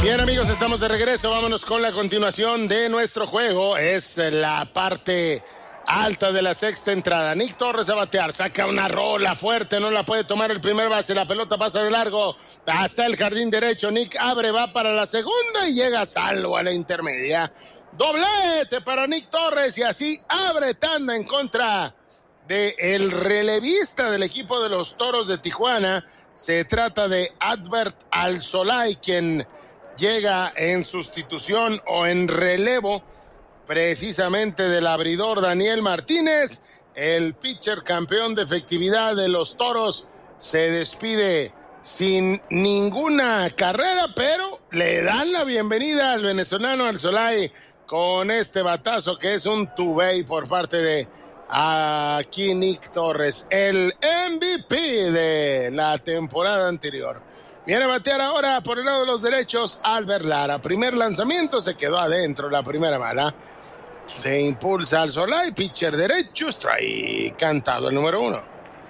Bien, amigos, estamos de regreso. Vámonos con la continuación de nuestro juego. Es la parte alta de la sexta entrada. Nick Torres a batear, saca una rola fuerte, no la puede tomar el primer base, la pelota pasa de largo hasta el jardín derecho. Nick abre, va para la segunda y llega a salvo a la intermedia. Doblete para Nick Torres y así abre tanda en contra del relevista del equipo de los Toros de Tijuana. Se trata de Adbert Alzolay, quien llega en sustitución o en relevo precisamente del abridor Daniel Martínez. El pitcher campeón de efectividad de los Toros se despide sin ninguna carrera, pero le dan la bienvenida al venezolano Alzolay con este batazo que es un two-way por parte de aquí Nick Torres, el MVP de la temporada anterior. Viene a batear ahora por el lado de los derechos Albert Lara. Primer lanzamiento, se quedó adentro, la primera bala. Se impulsa Alzolay, pitcher derecho, strike, cantado el número 1.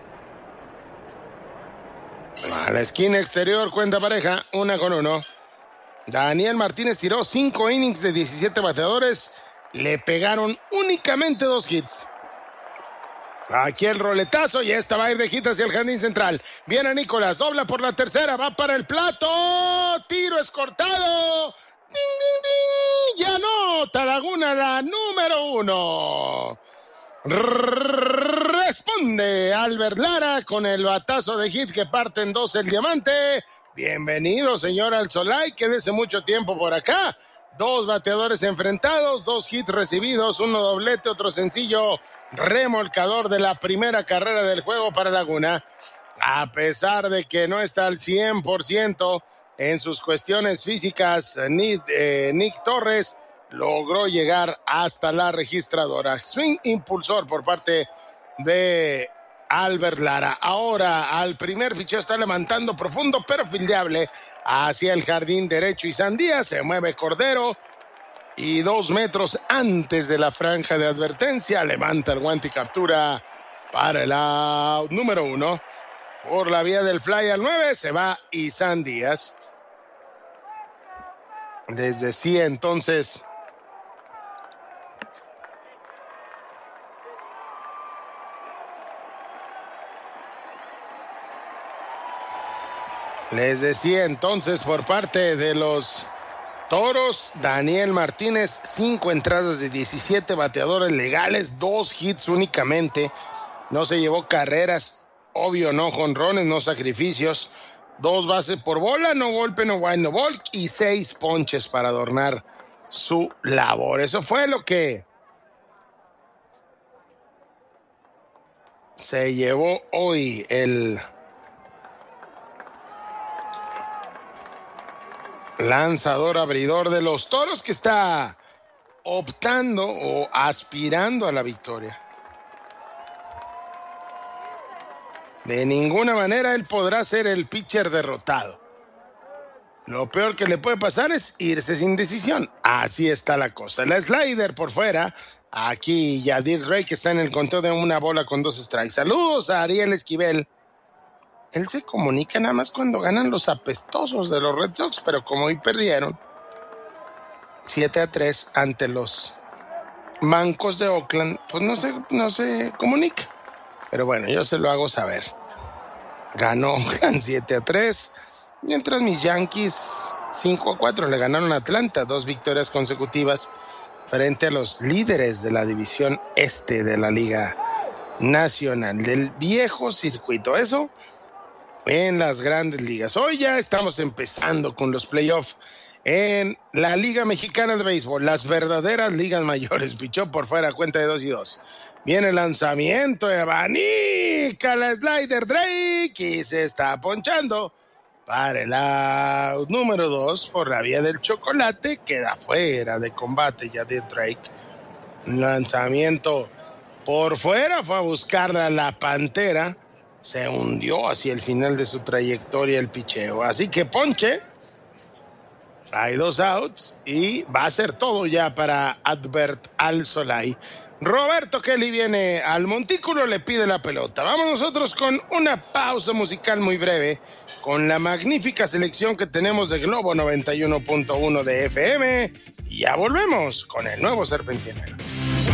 A la esquina exterior, cuenta pareja, 1-1. Daniel Martínez tiró 5 innings de 17 bateadores. Le pegaron únicamente 2 hits. Aquí el roletazo y esta va a ir de hit hacia el jardín central. Viene Nicolás, dobla por la tercera, va para el plato. Tiro es cortado. ¡Ding, ding, ding! Ya anota Laguna la número 1. Responde Albert Lara con el batazo de hit que parte en 2 el diamante. Bienvenido, señor Alzolay, quédese mucho tiempo por acá. 2 bateadores enfrentados, 2 hits recibidos, 1 doblete, otro sencillo remolcador de la primera carrera del juego para Laguna. A pesar de que no está al 100% en sus cuestiones físicas, Nick Torres logró llegar hasta la registradora. Swing impulsor por parte de Albert Lara. Ahora al primer picheo está levantando profundo pero fildeable hacia el jardín derecho y Sandía. Se mueve Cordero y 2 metros antes de la franja de advertencia levanta el guante y captura para el out número 1. Por la vía del fly al 9 se va Isan Díaz. Desde sí entonces les decía entonces por parte de los Toros, Daniel Martínez, 5 entradas de 17 bateadores legales, 2 hits únicamente. No se llevó carreras, obvio, no jonrones, no sacrificios. 2 bases por bola, no golpe, no wild, no walk y 6 ponches para adornar su labor. Eso fue lo que se llevó hoy el lanzador abridor de los Toros, que está optando o aspirando a la victoria. De ninguna manera él podrá ser el pitcher derrotado. Lo peor que le puede pasar es irse sin decisión. Así está la cosa. La slider por fuera. Aquí Yadir Rey, que está en el conteo de 1 bola con 2 strikes. Saludos a Ariel Esquivel. Él se comunica nada más cuando ganan los apestosos de los Red Sox, pero como hoy perdieron 7-3 ante los mancos de Oakland, pues no se comunica. Pero bueno, yo se lo hago saber. Ganó Oakland 7-3, mientras mis Yankees 5-4 le ganaron a Atlanta, 2 victorias consecutivas frente a los líderes de la división este de la Liga Nacional, del viejo circuito. Eso en las grandes ligas. Hoy ya estamos empezando con los playoffs en la Liga Mexicana de Béisbol, las verdaderas ligas mayores. Pichó por fuera, cuenta de 2-2. Viene el lanzamiento de abanica la slider Drake y se está ponchando para el out número 2 por la vía del chocolate. Queda fuera de combate ya de Drake. Lanzamiento por fuera, fue a buscarla la Pantera. Se hundió hacia el final de su trayectoria el picheo. Así que ponche. Hay 2 outs y va a ser todo ya para Adbert Alzolay. Roberto Kelly viene al montículo, le pide la pelota. Vamos nosotros con una pausa musical muy breve con la magnífica selección que tenemos de Globo 91.1 de FM y ya volvemos con el nuevo Serpentinero.